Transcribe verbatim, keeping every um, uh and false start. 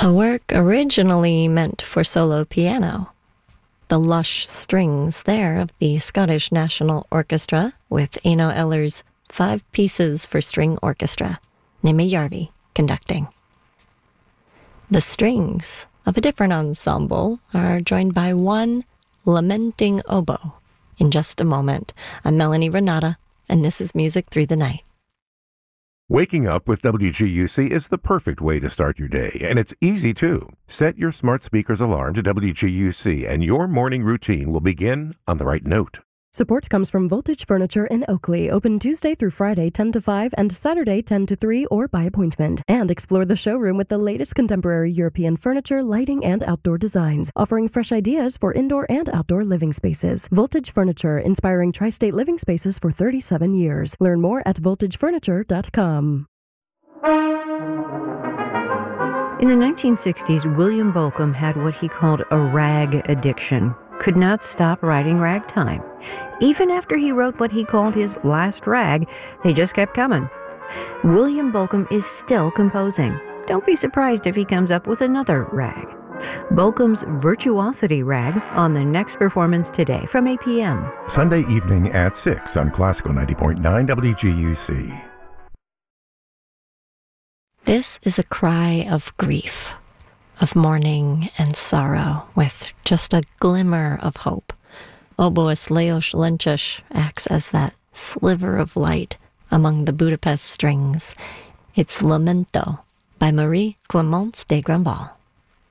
A work originally meant for solo piano. The lush strings there of the Scottish National Orchestra with Eno Eller's Five Pieces for String Orchestra, Nimi Järvi conducting. The strings of a different ensemble are joined by one lamenting oboe. In just a moment, I'm Melanie Renata, and this is Music Through the Night. Waking up with W G U C is the perfect way to start your day, and it's easy too. Set your smart speaker's alarm to W G U C, and your morning routine will begin on the right note. Support comes from Voltage Furniture in Oakley, open Tuesday through Friday ten to five and Saturday ten to three or by appointment. And explore the showroom with the latest contemporary European furniture, lighting, and outdoor designs, offering fresh ideas for indoor and outdoor living spaces. Voltage Furniture, inspiring tri-state living spaces for thirty-seven years. Learn more at voltage furniture dot com. In the nineteen sixties, William Bolcom had what he called a rag addiction. Could not stop writing ragtime. Even after he wrote what he called his last rag, they just kept coming. William Bolcom is still composing. Don't be surprised if he comes up with another rag. Bolcom's Virtuosity Rag on the next performance today from eight p.m. Sunday evening at six on Classical ninety point nine W G U C. This is a cry of grief, of mourning and sorrow, with just a glimmer of hope. Oboist Leos Lenčeš acts as that sliver of light among the Budapest strings. It's Lamento by Marie Clémence de Grandval.